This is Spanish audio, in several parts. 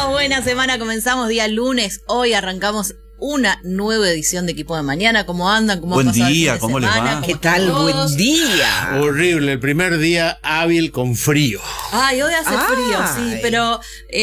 buena semana. Comenzamos día lunes. Hoy arrancamos una nueva edición de Equipo de Mañana. ¿Cómo andan? ¿Cómo buen día, ¿cómo les va? ¿Qué tal? Buen día. Horrible, el primer día hábil con frío. Ay, hoy hace frío, sí, pero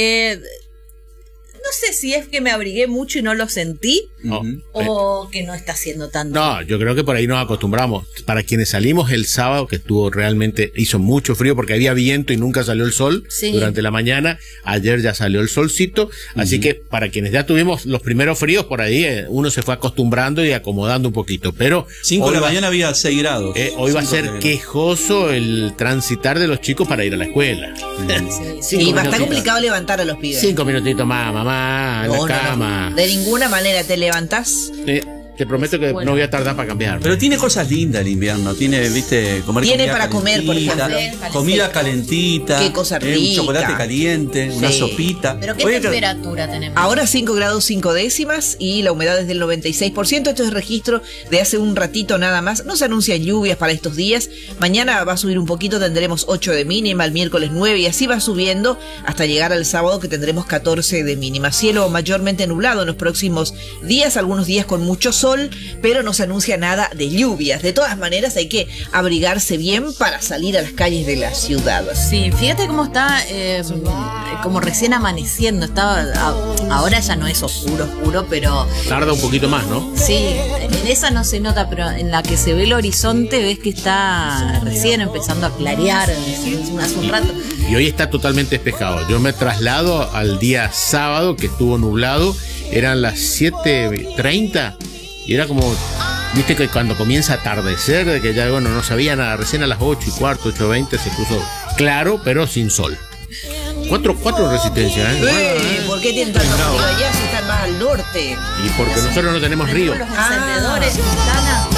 no sé si es que me abrigué mucho y no lo sentí, o que no está haciendo tanto. No, yo creo que por ahí nos acostumbramos. Para quienes salimos el sábado, que hizo mucho frío porque había viento y nunca salió el sol durante la mañana. Ayer ya salió el solcito, así que para quienes ya tuvimos los primeros fríos por ahí, uno se fue acostumbrando y acomodando un poquito. Pero 5 de la mañana había 6 grados. Hoy va a ser quejoso el transitar de los chicos para ir a la escuela. Sí, va a estar complicado levantar a los pibes. 5 minutitos más, mamá. En la cama. De ninguna manera te levantás. Te prometo que no voy a tardar para cambiar. Pero tiene cosas lindas el invierno. Tiene, viste, tiene para comer, por ejemplo. Comida calentita. Qué cosa rica. Un chocolate caliente, una sopita. ¿Pero qué temperatura tenemos? Ahora 5 grados 5 décimas y la humedad es del 96%. Esto es registro de hace un ratito nada más. No se anuncian lluvias para estos días. Mañana va a subir un poquito, tendremos 8 de mínima, el miércoles 9 y así va subiendo hasta llegar al sábado que tendremos 14 de mínima. Cielo mayormente nublado en los próximos días, algunos días con mucho sol, pero no se anuncia nada de lluvias. De todas maneras hay que abrigarse bien para salir a las calles de la ciudad. Sí, fíjate cómo está, como recién amaneciendo. Ahora ya no es oscuro, pero tarda un poquito más, ¿no? Sí, en esa no se nota, pero en la que se ve el horizonte ves que está recién empezando a clarear hace un rato. Y hoy está totalmente despejado. Yo me traslado al día sábado que estuvo nublado. Eran las 7:30 y era como, viste que cuando comienza a atardecer, de que ya no sabía nada. Recién a las 8:15, 8:20 se puso claro, pero sin sol. 4 resistencia, ¿Por qué tienen tanto frío allá si están más al norte? Y porque nosotros no tenemos río. Los encendedores, Quintana.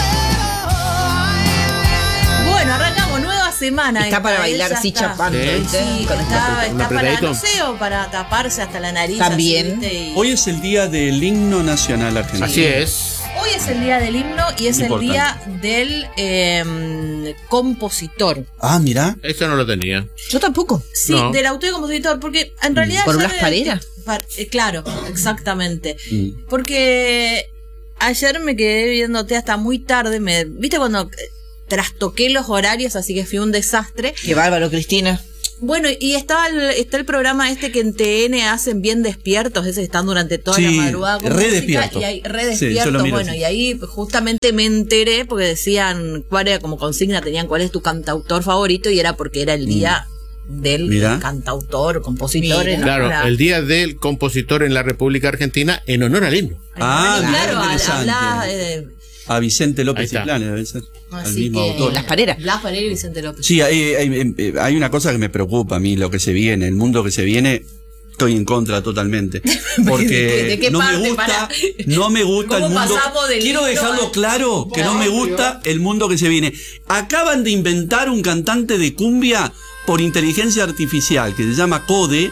Bueno, arrancamos nueva semana. Está para bailar así chapando. Sí, está para, no sé, o para taparse hasta la nariz. También. Así, hoy es el día del himno nacional argentino. Así es. Hoy es el día del himno y es el día del compositor. Ah, mira. Eso no lo tenía. Yo tampoco. Sí, del autor y compositor, porque en realidad... ¿Por Blas Parera? Claro, exactamente. Porque ayer me quedé viéndote hasta muy tarde. ¿Viste cuando trastoqué los horarios? Así que fue un desastre. Qué bárbaro, Cristina. Bueno, y está el programa este que en TN hacen bien despiertos, ese están durante toda la madrugada con música, y hay re despiertos, y ahí justamente me enteré porque decían cuál era como consigna, tenían cuál es tu cantautor favorito y era porque era el día del cantautor, compositor. Claro, el día del compositor en la República Argentina en honor al himno. Claro, a Vicente López Inclán, debe ser. Al mismo autor. Blas Parera y Vicente López. Sí, hay una cosa que me preocupa a mí, lo que se viene, el mundo que se viene. Estoy en contra totalmente. Porque no me gusta el mundo. Quiero dejarlo claro que no me gusta el mundo que se viene. Acaban de inventar un cantante de cumbia por inteligencia artificial que se llama Code.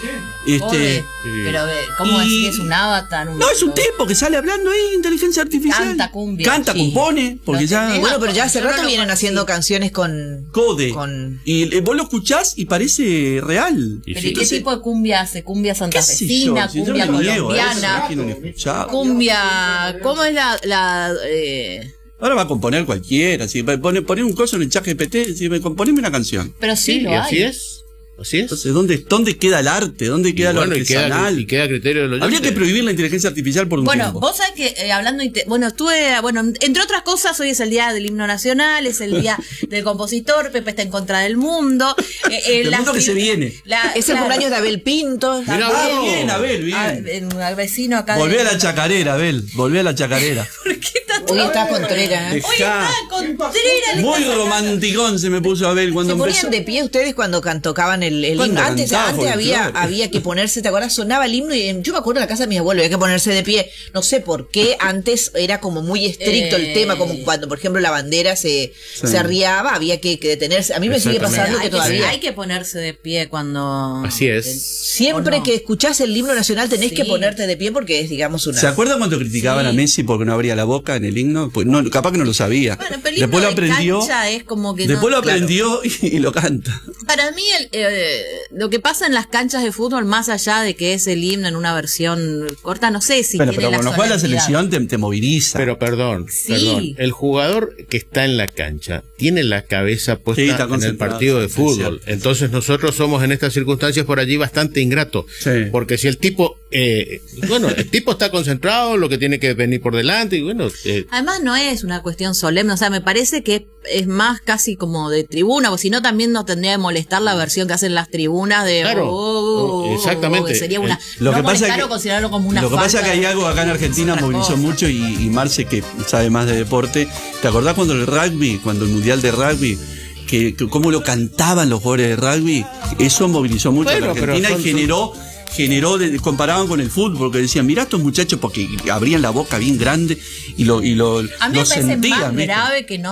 Pero ¿cómo decir? ¿Es un avatar? No, es un tipo que sale hablando ahí, inteligencia artificial. Canta cumbia. Canta, compone, porque bueno, pero ya hace rato vienen haciendo canciones con Code. Y vos lo escuchás y parece real. ¿Pero qué tipo de cumbia hace? ¿Cumbia santafesina? ¿Cumbia colombiana? ¿Cumbia? ¿Cómo es la Ahora va a componer cualquiera, poner un coso en el chat GPT, componeme una canción. Pero sí lo hay. Así es. Entonces, ¿dónde queda el arte? ¿Dónde queda lo artesanal? Y queda criterio de los oyentes. Habría que prohibir la inteligencia artificial por un tiempo. Bueno, vos sabés que hablando... entre otras cosas, hoy es el día del himno nacional, es el día del compositor, Pepe está en contra del mundo. El mundo que se viene. Es el cumpleaños de Abel Pinto. Bien, Abel, bien. Un vecino acá. Volví a la chacarera, Abel. Volví a la chacarera. ¿Por qué Hoy está Contreras. Hoy está Contreras. Muy romanticón se me puso Abel cuando empezó. ¿Se ponían de pie ustedes cuando tocaban el himno? Antes había que ponerse, ¿te acuerdas? Sonaba el himno y yo me acuerdo en la casa de mis abuelos, había que ponerse de pie. No sé por qué, antes era como muy estricto el tema, como cuando, por ejemplo, la bandera se arriaba, había que detenerse. A mí me sigue pasando que todavía... Hay que ponerse de pie cuando... Así es. Siempre que escuchás el himno nacional tenés que ponerte de pie porque es, digamos, una... ¿Se acuerdan cuando criticaban a Messi porque no abría la boca en el himno? Pues no, capaz que no lo sabía. Bueno, pero después lo aprendió. Es como que después lo aprendió y lo canta. Para mí lo que pasa en las canchas de fútbol, más allá de que es el himno en una versión corta, no sé si pero cuando juega la selección te moviliza. Pero perdón, el jugador que está en la cancha tiene la cabeza puesta en el partido de fútbol. Entonces nosotros somos en estas circunstancias por allí bastante ingratos. Porque si el tipo, el tipo está concentrado, lo que tiene que venir por delante, y bueno. Además no es una cuestión solemne, o sea, me parece que es más casi como de tribuna, porque si no también nos tendría que molestar la versión que hacen las tribunas de exactamente. Que sería una lo que pasa que considerarlo como una lo que pasa es que hay algo acá en Argentina movilizó mucho y Marce, que sabe más de deporte, ¿te acordás cuando el mundial de rugby, que cómo lo cantaban los jugadores de rugby? Eso movilizó mucho a la Argentina y generó comparaban con el fútbol, que decían, mirá estos muchachos, porque abrían la boca bien grande y lo a mí me parece sentían, más grave que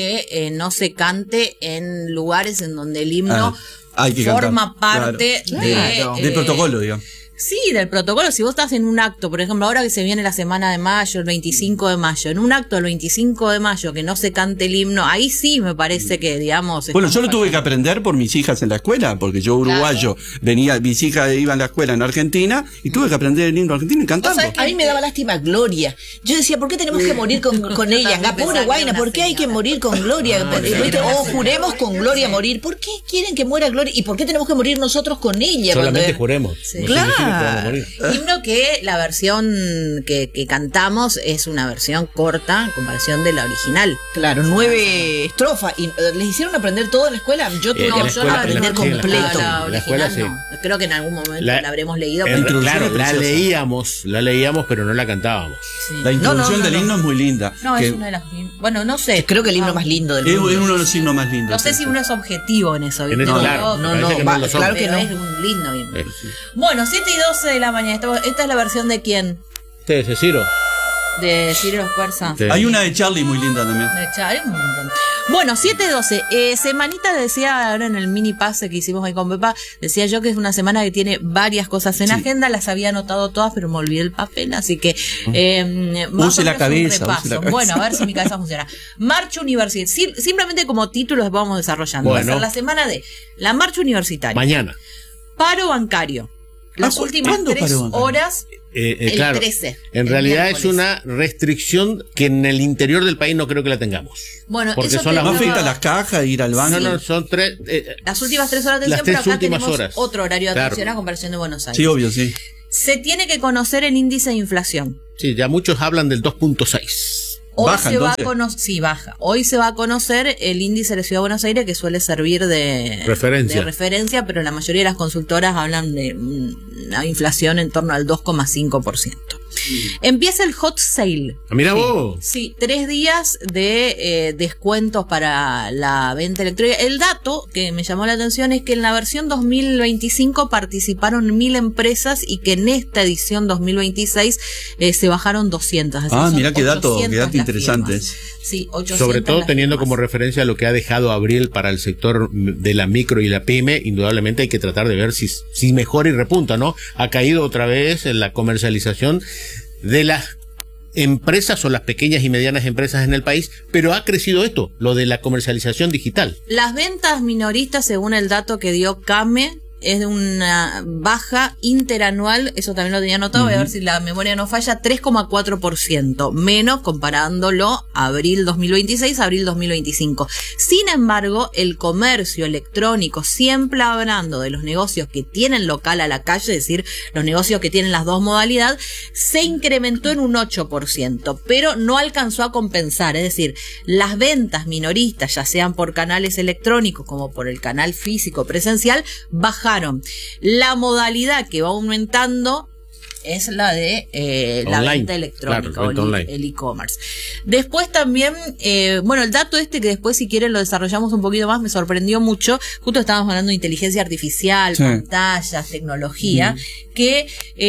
no se cante en lugares en donde el himno forma parte del protocolo, digamos. Sí, del protocolo. Si vos estás en un acto, por ejemplo, ahora que se viene la semana de mayo, el 25 de mayo, en un acto el 25 de mayo que no se cante el himno, ahí sí me parece que, digamos... Bueno, yo lo tuve que aprender por mis hijas en la escuela, porque yo uruguayo, mis hijas iban a la escuela en Argentina y tuve que aprender el himno argentino y cantarlo. A mí me daba lástima Gloria. Yo decía, ¿por qué tenemos que morir con ella? La pobre Guaina, ¿por qué hay que morir con Gloria? O juremos con Gloria morir. ¿Por qué quieren que muera Gloria? ¿Y por qué tenemos que morir nosotros con ella? Solamente juremos. Claro. Himno que la versión que cantamos es una versión corta en comparación de la original. Claro, 9 estrofas. ¿Y les hicieron aprender todo en la escuela? Yo tuve que aprender completo. La escuela sí. Creo que en algún momento la habremos leído. Claro, la leíamos, pero no la cantábamos. Sí. La introducción del himno es muy linda. No, es una de las... Bueno, no sé. Creo que el himno más lindo del mundo. Es uno de los himnos más lindos. No sé si uno es objetivo en eso. Claro que no. Es un lindo himno. Bueno, 7:12 de la mañana. ¿Esta es la versión de quién? De Ciro. De Ciro los Persas. Sí. Hay una de Charlie muy linda también. De Charlie, un montón. Bueno, 7:12. Semanita, decía ahora en el mini pase que hicimos ahí con Pepa, decía yo que es una semana que tiene varias cosas en agenda, las había anotado todas, pero me olvidé el papel, así que use la cabeza. Bueno, a ver si mi cabeza funciona. Marcha Universitaria. Simplemente como títulos vamos desarrollando. Bueno. Va a ser la semana de la Marcha Universitaria. Mañana. Paro bancario. Las últimas 3 horas, claro, 13. En realidad es una restricción que en el interior del país no creo que la tengamos. Bueno, porque eso son no afecta a las cajas, ir al banco. No, son 3. Las últimas 3 horas de atención, pero acá tenemos otro horario de atención a comparación de Buenos Aires. Sí, obvio, sí. Se tiene que conocer el índice de inflación. Sí, ya muchos hablan del 2.6. Hoy baja, se va a conocer, sí, baja. Hoy se va a conocer el índice de la Ciudad de Buenos Aires, que suele servir de referencia, pero la mayoría de las consultoras hablan de una inflación en torno al 2,5%. Empieza el hot sale. Mira vos. Sí, 3 días de descuentos para la venta electrónica. El dato que me llamó la atención es que en la versión 2025 participaron 1000 empresas y que en esta edición 2026 se bajaron 200. Así mira qué dato interesante. Sí, 800. Sobre todo teniendo como referencia lo que ha dejado abril para el sector de la micro y la pyme, indudablemente hay que tratar de ver si mejora y repunta, ¿no? Ha caído otra vez en la comercialización de las empresas o las pequeñas y medianas empresas en el país, pero ha crecido esto, lo de la comercialización digital. Las ventas minoristas, según el dato que dio CAME, es de una baja interanual, eso también lo tenía anotado, voy a ver si la memoria no falla, 3,4%, menos comparándolo abril 2026, abril 2025. Sin embargo, el comercio electrónico, siempre hablando de los negocios que tienen local a la calle, es decir, los negocios que tienen las dos modalidades, se incrementó en un 8%, pero no alcanzó a compensar, es decir, las ventas minoristas, ya sean por canales electrónicos como por el canal físico presencial, bajaron. La modalidad que va aumentando es la de la venta electrónica, claro, o el e-commerce. Después también, el dato que después si quieren lo desarrollamos un poquito más, me sorprendió mucho. Justo estábamos hablando de inteligencia artificial, pantallas, tecnología, que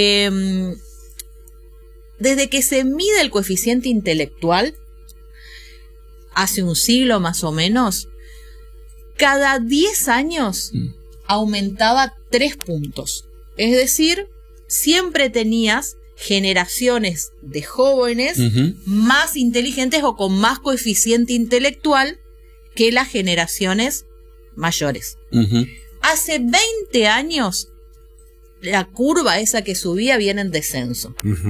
desde que se mide el coeficiente intelectual, hace un siglo más o menos, cada 10 años aumentaba 3 puntos. Es decir, siempre tenías generaciones de jóvenes más inteligentes o con más coeficiente intelectual que las generaciones mayores. Hace 20 años la curva esa que subía viene en descenso.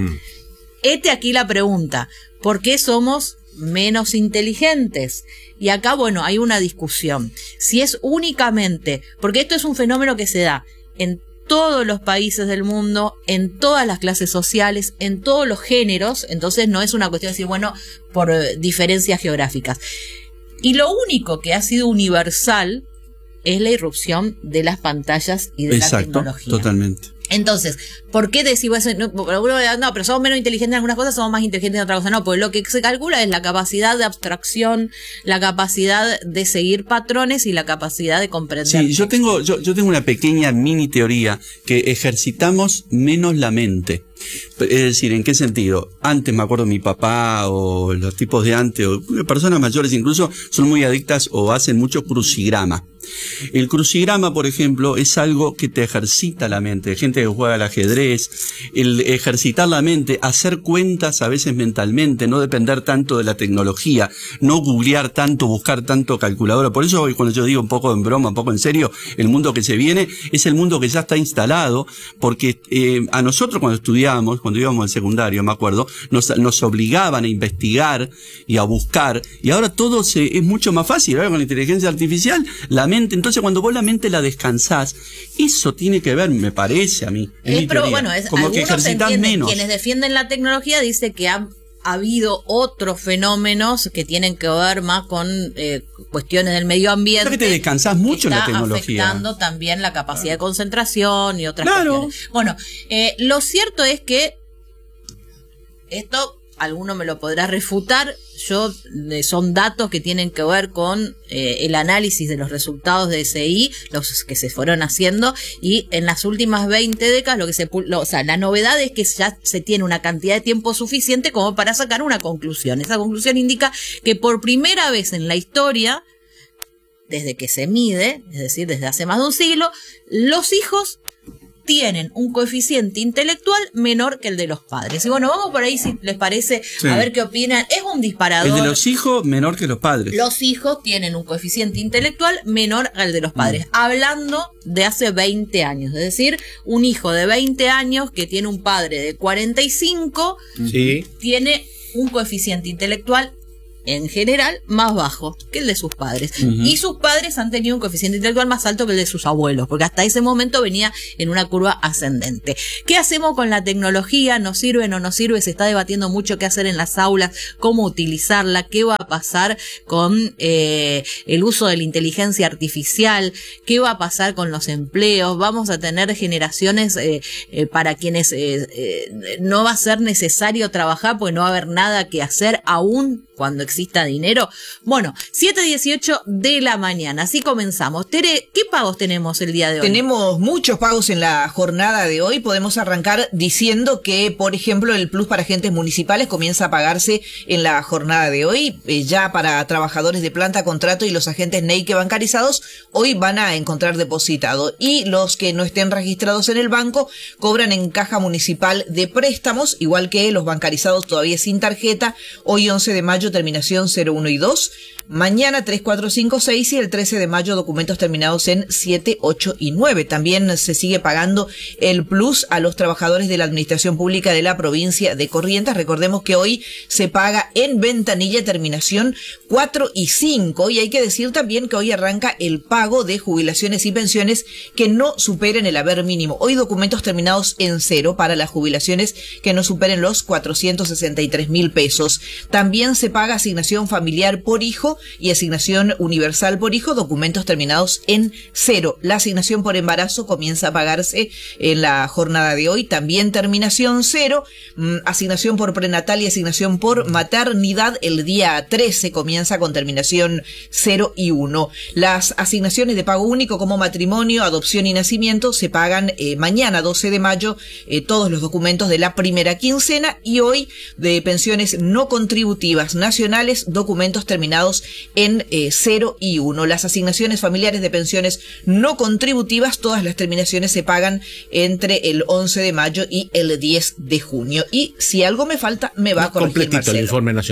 Aquí la pregunta, ¿por qué somos menos inteligentes? Y acá, bueno, hay una discusión. Si es únicamente, porque esto es un fenómeno que se da en todos los países del mundo, en todas las clases sociales, en todos los géneros, entonces no es una cuestión de decir, bueno, por diferencias geográficas. Y lo único que ha sido universal es la irrupción de las pantallas y de la tecnología. Totalmente. Entonces, ¿por qué decimos eso? No, pero somos menos inteligentes en algunas cosas, somos más inteligentes en otras cosas. No, porque lo que se calcula es la capacidad de abstracción, la capacidad de seguir patrones y la capacidad de comprender. Sí, yo tengo una pequeña mini teoría que ejercitamos menos la mente. Es decir, ¿en qué sentido? Antes, me acuerdo, mi papá o los tipos de antes, o personas mayores incluso, son muy adictas o hacen mucho crucigrama. El crucigrama, por ejemplo, es algo que te ejercita la mente. Hay gente que juega al ajedrez, el ejercitar la mente, hacer cuentas a veces mentalmente, no depender tanto de la tecnología, no googlear tanto, buscar tanto calculadora. Por eso hoy, cuando yo digo un poco en broma, un poco en serio, el mundo que se viene es el mundo que ya está instalado, porque a nosotros cuando estudiábamos, cuando íbamos al secundario, me acuerdo, nos obligaban a investigar y a buscar, y ahora todo es mucho más fácil. Ahora con la inteligencia artificial, la mente, entonces cuando vos la mente la descansás, eso tiene que ver, me parece a mí, en mi teoría, bueno, como que ejercitás menos. Quienes defienden la tecnología dicen que ha habido otros fenómenos que tienen que ver más con cuestiones del medio ambiente. Que te descansás mucho en la tecnología. Está afectando también la capacidad de concentración y otras cuestiones. Bueno, lo cierto es que esto alguno me lo podrá refutar. Son datos que tienen que ver con el análisis de los resultados de SI, los que se fueron haciendo, y en las últimas 20 décadas la novedad es que ya se tiene una cantidad de tiempo suficiente como para sacar una conclusión. Esa conclusión indica que por primera vez en la historia, desde que se mide, es decir, desde hace más de un siglo, los hijos tienen un coeficiente intelectual menor que el de los padres. Y bueno, vamos por ahí, si les parece, a ver qué opinan. Es un disparador. El de los hijos menor que los padres. Los hijos tienen un coeficiente intelectual menor al de los padres. Hablando de hace 20 años. Es decir, un hijo de 20 años que tiene un padre de 45, tiene un coeficiente intelectual en general más bajo que el de sus padres. Y sus padres han tenido un coeficiente intelectual más alto que el de sus abuelos, porque hasta ese momento venía en una curva ascendente. ¿Qué hacemos con la tecnología? ¿Nos sirve o no nos sirve? Se está debatiendo mucho qué hacer en las aulas, cómo utilizarla, qué va a pasar con el uso de la inteligencia artificial, qué va a pasar con los empleos. Vamos a tener generaciones para quienes no va a ser necesario trabajar porque no va a haber nada que hacer aún cuando exista dinero. Bueno, 7:18 de la mañana, así comenzamos. Tere, ¿qué pagos tenemos el día de hoy? Tenemos muchos pagos en la jornada de hoy. Podemos arrancar diciendo que, por ejemplo, el plus para agentes municipales comienza a pagarse en la jornada de hoy. Ya para trabajadores de planta, contrato y los agentes NEIQUE bancarizados, hoy van a encontrar depositado. Y los que no estén registrados en el banco cobran en caja municipal de préstamos, igual que los bancarizados todavía sin tarjeta. Hoy 11 de mayo terminación 01 y 2, mañana 3, 4, 5, 6 y el 13 de mayo documentos terminados en 7, 8 y 9. También se sigue pagando el plus a los trabajadores de la Administración Pública de la provincia de Corrientes. Recordemos que hoy se paga en ventanilla terminación 4 y 5 y hay que decir también que hoy arranca el pago de jubilaciones y pensiones que no superen el haber mínimo. Hoy documentos terminados en 0 para las jubilaciones que no superen los 463.000 pesos. También se paga asignación familiar por hijo y asignación universal por hijo, documentos terminados en 0. La asignación por embarazo comienza a pagarse en la jornada de hoy, también terminación 0. Asignación por prenatal y asignación por maternidad el día 13 comienza con terminación 0 y 1. Las asignaciones de pago único como matrimonio, adopción y nacimiento se pagan mañana 12 de mayo, todos los documentos de la primera quincena, y hoy de pensiones no contributivas nacionales, documentos terminados en 0 y 1. Las asignaciones familiares de pensiones no contributivas, todas las terminaciones se pagan entre el 11 de mayo y el 10 de junio. Y si algo me falta, me va a corregir completito Marcelo. El informe nacional.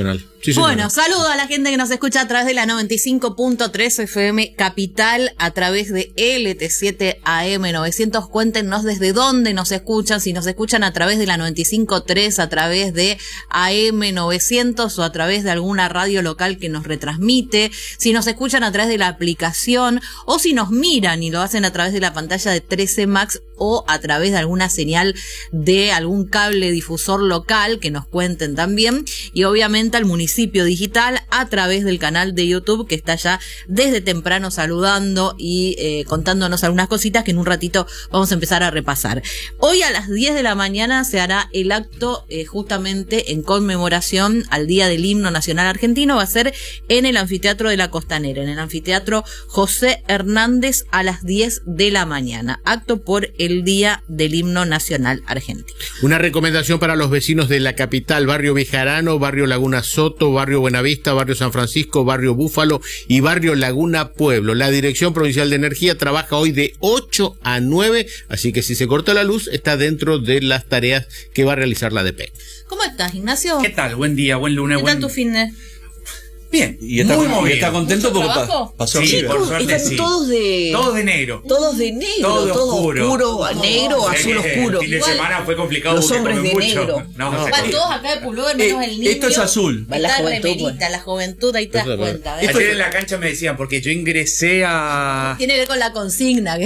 Sí, bueno, saludo a la gente que nos escucha a través de la 95.3 FM Capital, a través de LT7 AM 900. Cuéntenos desde dónde nos escuchan, si nos escuchan a través de la 95.3, a través de AM 900 o a través de alguna radio local que nos retransmite, si nos escuchan a través de la aplicación o si nos miran y lo hacen a través de la pantalla de 13 Max o a través de alguna señal de algún cable difusor local, que nos cuenten también, y obviamente al Municipio Digital a través del canal de YouTube, que está ya desde temprano saludando y contándonos algunas cositas que en un ratito vamos a empezar a repasar. Hoy a las 10 de la mañana se hará el acto justamente en conmemoración al Día del Himno Nacional Argentino. Va a ser en el Anfiteatro de la Costanera, en el Anfiteatro José Hernández, a las 10 de la mañana. Acto por el Día del Himno Nacional Argentino. Una recomendación para los vecinos de la capital: Barrio Bejarano, Barrio Laguna Soto, Barrio Buenavista, Barrio San Francisco, Barrio Búfalo y Barrio Laguna Pueblo. La Dirección Provincial de Energía trabaja hoy de 8 a 9, así que si se corta la luz, está dentro de las tareas que va a realizar la ADP. ¿Cómo estás, Ignacio? ¿Qué tal? Buen día, buen lunes. ¿Qué tal tu fin de...? Bien, y está contento porque pasó. Sí, por suerte están sí. Todos de negro. Todos de negro, todo oscuro, negro, azul oscuro. El fin de semana fue complicado. Los hombres de mucho. negro. Van todos acá de pullover, menos el niño. Esto es azul. Va la juventud, ahí te das cuenta. Ayer en la cancha me decían, porque yo ingresé a... Tiene que ver con la consigna.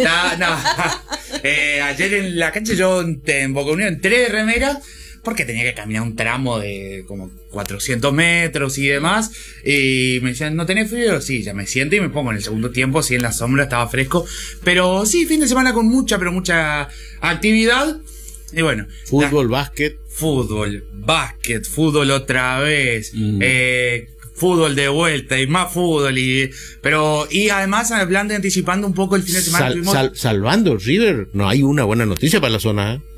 Ayer en la cancha yo en Boca Unión entré de remera, porque tenía que caminar un tramo de como 400 metros y demás, y me decían, ¿no tenés frío? Sí, ya me siento y me pongo en el segundo tiempo, sí, en la sombra, estaba fresco, pero sí, fin de semana con mucha actividad, y bueno. Fútbol, básquet, fútbol otra vez, fútbol de vuelta y más fútbol, y además hablando y anticipando un poco el fin de semana. Salvando River, no hay una buena noticia para la zona, ¿eh?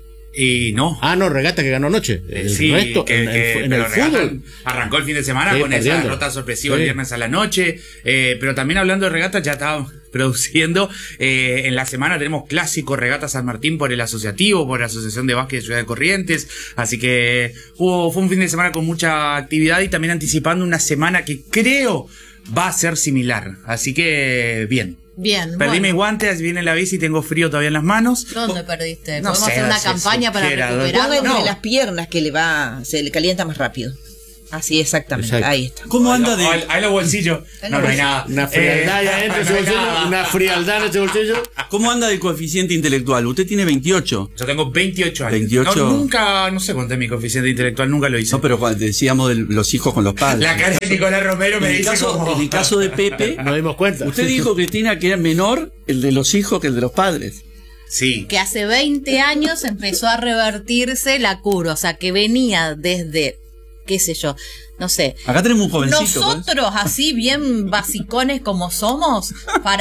Y no. Regata que ganó anoche. El resto, en el fútbol. Arrancó el fin de semana con esa derrota sorpresiva el viernes a la noche. Pero también hablando de regatas, ya estábamos produciendo. En la semana tenemos clásico Regata San Martín por el asociativo, por la Asociación de Básquet de Ciudad de Corrientes. Así que fue un fin de semana con mucha actividad y también anticipando una semana que creo va a ser similar. Así que bien. Perdí mis guantes, viene la bici y tengo frío todavía en las manos. ¿Dónde perdiste? ¿Podemos hacer una campaña para recuperarlo? Ponga entre las piernas que se le calienta más rápido. Así, exactamente. Exacto. Ahí está. ¿Cómo anda de...? Ahí los bolsillos. No hay nada. Una frialdad ya dentro de ese bolsillo. Una frialdad en ese bolsillo. ¿Cómo anda de coeficiente intelectual? Usted tiene 28. Yo tengo 28 años. 28. No sé cuánto es mi coeficiente intelectual, nunca lo hice. No, pero cuando decíamos de los hijos con los padres. La cara de Nicolás Romero me dice En el caso de Pepe... Nos dimos cuenta. Usted dijo, Cristina, que era menor el de los hijos que el de los padres. Sí. Que hace 20 años empezó a revertirse la curva. O sea, que venía desde... qué sé yo, no sé. Acá tenemos un jovencito. Nosotros, así bien basicones como somos,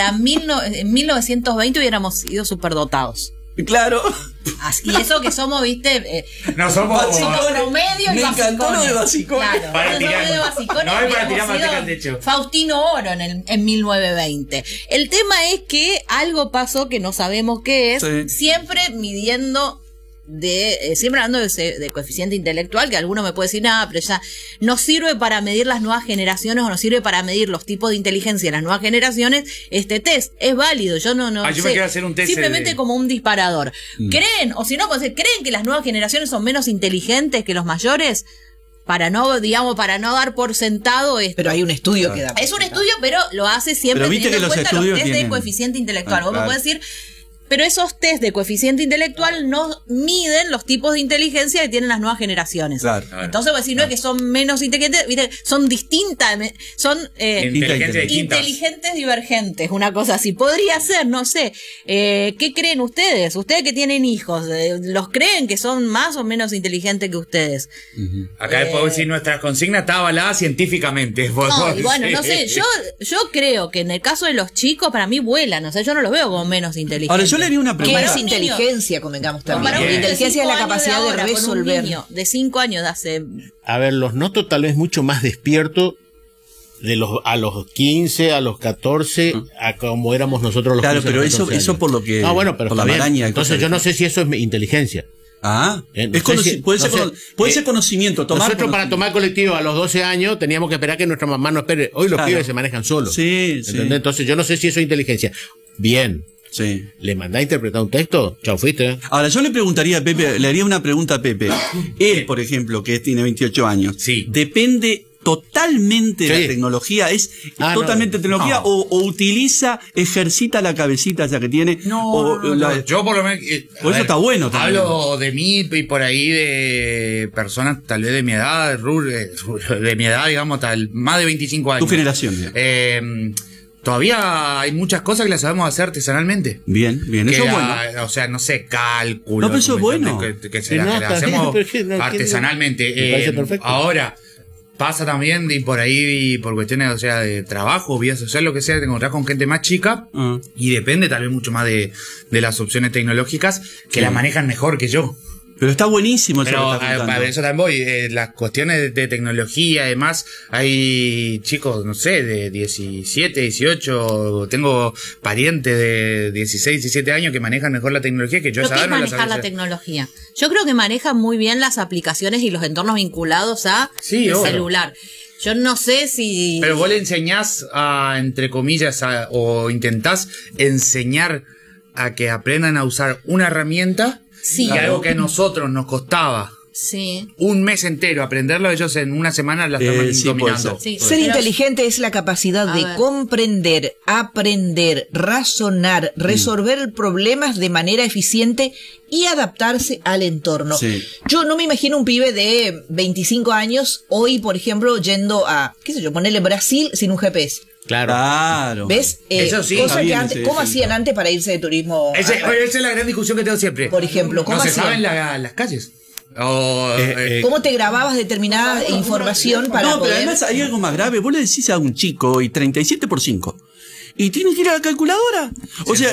en 1920 hubiéramos sido superdotados. Claro. Y eso que somos, viste, no somos promedio y me encantó lo de basicones. Claro, para tirar, no hay para tirar manteca al techo. Faustino Oro en 1920. El tema es que algo pasó que no sabemos qué es, siempre midiendo siempre hablando de coeficiente intelectual, que alguno me puede decir, nada, pero ya no sirve para medir las nuevas generaciones o no sirve para medir los tipos de inteligencia de las nuevas generaciones. Este test es válido, yo no yo me quiero hacer un test simplemente como un disparador. ¿Creen, o si no, creen que las nuevas generaciones son menos inteligentes que los mayores? Para no dar por sentado esto. Pero hay un estudio que da. Es un estudio, pero lo hace siempre teniendo en cuenta los test de coeficiente intelectual. Vos me podés decir, pero esos test de coeficiente intelectual no miden los tipos de inteligencia que tienen las nuevas generaciones. Claro. Entonces, pues, si no es que son menos inteligentes, ¿viste? Son distintas, son inteligentes divergentes, una cosa así. Podría ser, no sé. ¿Qué creen ustedes? Ustedes que tienen hijos, ¿los creen que son más o menos inteligentes que ustedes? Acá puedo decir, nuestra consigna está avalada científicamente. No sé, yo creo que en el caso de los chicos, para mí vuelan, o sea, yo no los veo como menos inteligentes. Ahora, yo le haría una pregunta. ¿Qué es inteligencia? Convengamos también. La inteligencia es la capacidad de resolver. Un niño de 5 años hace... A ver, los noto tal vez mucho más despiertos a los 15, a los 14, a como éramos nosotros los 15. Claro, pero eso por lo que... No, bueno, pero por la maraña. Entonces yo no sé si eso es inteligencia. Puede ser conocimiento. Nosotros para tomar colectivo a los 12 años teníamos que esperar que nuestra mamá nos espere. Hoy los pibes se manejan solos. Sí. Entonces yo no sé si eso es inteligencia. Bien. Sí. ¿Le mandás a interpretar un texto? Chau, fuiste. Ahora, yo le preguntaría a Pepe, le haría una pregunta a Pepe. Él, por ejemplo, que tiene 28 años, depende totalmente de la tecnología, es totalmente tecnología o ejercita la cabecita ya que tiene. Yo por lo menos por eso está bueno también. Hablo de mí y por ahí de personas tal vez de mi edad, de mi edad, digamos, más de 25 años. Tu generación. Todavía hay muchas cosas que las sabemos hacer artesanalmente. Bien, eso es bueno. O sea, no sé, cálculo. No, pero eso es bueno. Que las hacemos artesanalmente. Me parece perfecto. Ahora, pasa también y por ahí, por cuestiones, o sea, de trabajo, vida social, lo que sea, te encontrás con gente más chica y depende tal vez mucho más de las opciones tecnológicas que las manejan mejor que yo. Pero está buenísimo eso. Pero a eso también voy. Las cuestiones de tecnología, además, hay chicos, no sé, de 17, 18. Tengo parientes de 16, 17 años que manejan mejor la tecnología que yo. ¿Pero qué es manejar la tecnología? Yo creo que manejan muy bien las aplicaciones y los entornos vinculados a el celular. Yo no sé si... Pero vos le enseñás entre comillas, o intentás enseñar a que aprendan a usar una herramienta. Sí, y algo que a nosotros nos costaba un mes entero aprenderlo, ellos en una semana la están dominando. Ser inteligente es la capacidad de comprender, aprender, razonar, resolver problemas de manera eficiente y adaptarse al entorno. Yo no me imagino un pibe de 25 años hoy, por ejemplo, yendo a, ponerle Brasil sin un GPS. Claro. ¿Ves? Eso sí. Cosas que antes, ¿cómo hacían antes para irse de turismo? Esa es la gran discusión que tengo siempre. Por ejemplo, ¿cómo hacían? se saben las calles. ¿Cómo te grababas determinada información para poder...? Pero además hay algo más grave. Vos le decís a un chico hoy 37x5 y tiene que ir a la calculadora. O sea,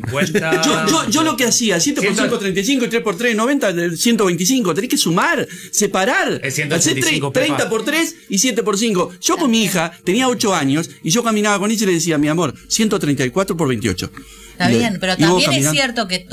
yo lo que hacía, 7x5, 35, y 3x3, 90, 125. Tenés que sumar, separar. Hacer 30x3 y 7x5. Yo con mi hija tenía 8 años y yo caminaba con ella y le decía, mi amor, 134x28. Está bien, pero también es cierto que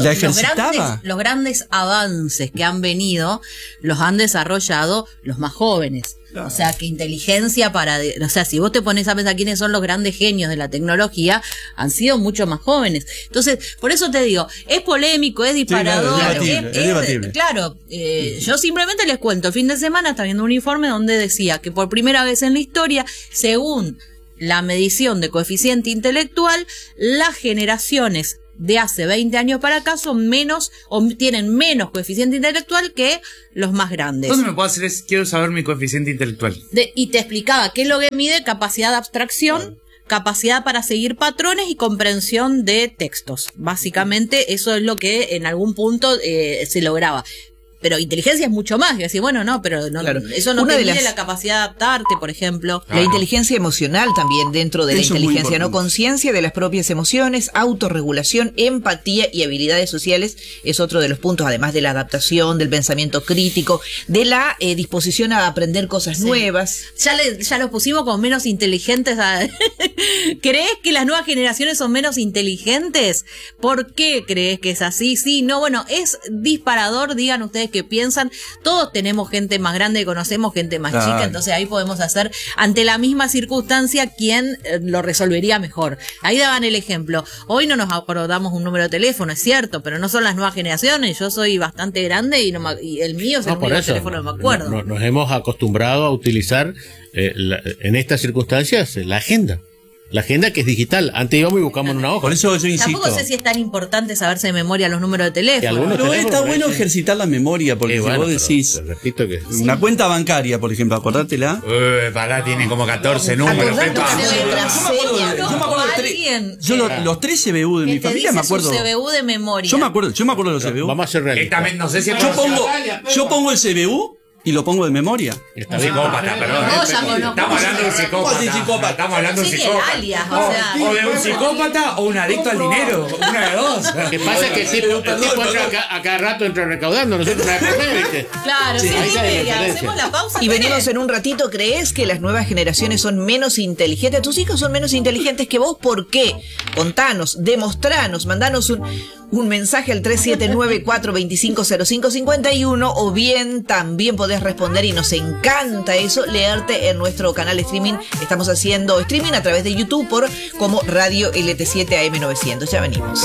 los grandes avances que han venido los han desarrollado los más jóvenes. O sea, que inteligencia o sea, si vos te pones a pensar quiénes son los grandes genios de la tecnología, han sido mucho más jóvenes. Entonces, por eso te digo, es polémico, es disparador. Es debatible. Claro, yo simplemente les cuento, el fin de semana estaba viendo un informe donde decía que por primera vez en la historia, según la medición de coeficiente intelectual, las generaciones de hace 20 años para acá son menos o tienen menos coeficiente intelectual que los más grandes. ¿Dónde me puedo hacer quiero saber mi coeficiente intelectual? Y te explicaba qué es lo que mide: capacidad de abstracción, capacidad para seguir patrones y comprensión de textos. Básicamente eso es lo que en algún punto se lograba. Pero inteligencia es mucho más. Y decir, bueno, no, pero no, eso no te mide la capacidad de adaptarte, por ejemplo. La inteligencia emocional también dentro de la inteligencia, ¿no? Conciencia de las propias emociones, autorregulación, empatía y habilidades sociales es otro de los puntos, además de la adaptación, del pensamiento crítico, de la disposición a aprender cosas nuevas. Ya los pusimos como menos inteligentes. ¿Crees que las nuevas generaciones son menos inteligentes? ¿Por qué crees que es así? Sí, no, bueno, es disparador, digan ustedes que piensan. Todos tenemos gente más grande, conocemos gente más chica, entonces ahí podemos hacer ante la misma circunstancia quién lo resolvería mejor. Ahí daban el ejemplo. Hoy no nos acordamos un número de teléfono, es cierto, pero no son las nuevas generaciones. Yo soy bastante grande y el mío es el número de teléfono, no me acuerdo. Nos hemos acostumbrado a utilizar en estas circunstancias la agenda. La agenda que es digital. Antes íbamos y buscamos en una hoja. Por eso yo insisto. Tampoco sé si es tan importante saberse de memoria los números de teléfono. Pero está bueno ejercitar la memoria, porque si vos decís te repito que una cuenta bancaria, por ejemplo, acordátela. Pará, tiene como 14 números. Yo me acuerdo los 3 CBU de mi familia, me acuerdo. CBU de memoria. Yo me acuerdo de los CBU. Vamos a ser realistas. No sé si yo pongo el CBU y lo pongo de memoria. Está psicópata, perdón. Estamos hablando de un psicópata. Estamos hablando de un psicópata. Alias, o de un psicópata o un adicto al dinero. Una de dos. Lo que pasa es que el tipo entra a cada rato entra recaudando, nosotros no ¿viste? Claro, sí, hacemos la pausa. Y venimos en un ratito. ¿Crees que las nuevas generaciones son menos inteligentes? ¿Tus hijos son menos inteligentes que vos? ¿Por qué? Contanos, demostranos, mandanos un mensaje al 379-425-0551 o bien también podés responder, y nos encanta eso, leerte en nuestro canal streaming. Estamos haciendo streaming a través de YouTube como Radio LT7 AM900. Ya venimos.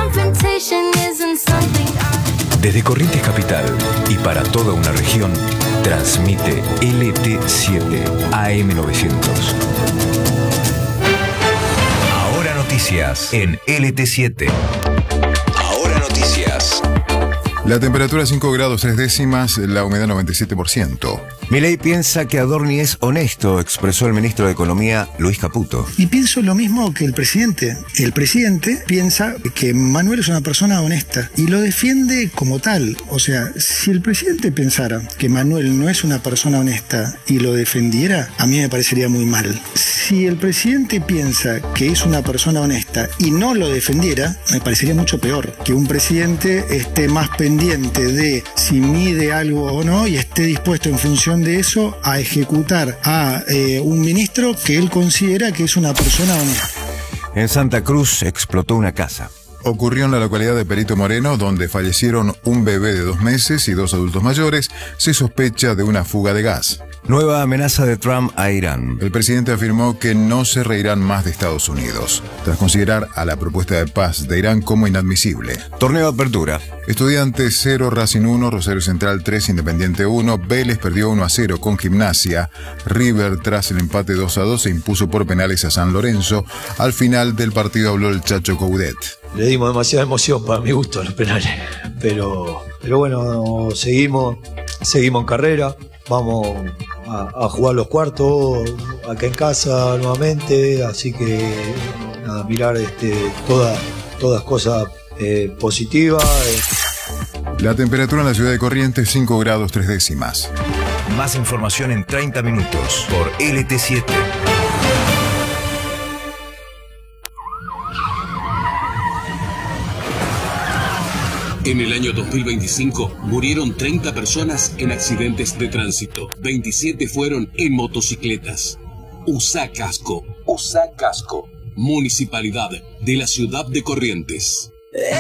Desde Corrientes Capital y para toda una región, transmite LT7 AM900. Ahora noticias en LT7. Ahora noticias. La temperatura 5 grados 3 décimas, la humedad 97%. Milei piensa que Adorni es honesto, expresó el ministro de Economía, Luis Caputo. Y pienso lo mismo que el presidente. El presidente piensa que Manuel es una persona honesta y lo defiende como tal. O sea, si el presidente pensara que Manuel no es una persona honesta y lo defendiera, a mí me parecería muy mal. Si el presidente piensa que es una persona honesta y no lo defendiera, me parecería mucho peor. Que un presidente esté más pendiente de si mide algo o no y esté dispuesto en función de eso a ejecutar a un ministro que él considera que es una persona honesta. En Santa Cruz explotó una casa. Ocurrió en la localidad de Perito Moreno, donde fallecieron un bebé de 2 meses y 2 adultos mayores. Se sospecha de una fuga de gas. Nueva amenaza de Trump a Irán. El presidente afirmó que no se reirán más de Estados Unidos, tras considerar a la propuesta de paz de Irán como inadmisible. Torneo de apertura. Estudiantes 0, Racing 1, Rosario Central 3, Independiente 1, Vélez perdió 1-0 con Gimnasia. River, tras el empate 2-2, se impuso por penales a San Lorenzo. Al final del partido habló el Chacho Coudet. Le dimos demasiada emoción para mi gusto a los penales, pero bueno, seguimos en carrera. Vamos a jugar los cuartos acá en casa nuevamente, así que nada, mirar todas cosas positivas. La temperatura en la ciudad de Corrientes 5 grados 3 décimas. Más información en 30 minutos por LT7. En el año 2025 murieron 30 personas en accidentes de tránsito. 27 fueron en motocicletas. Usa casco. Municipalidad de la ciudad de Corrientes.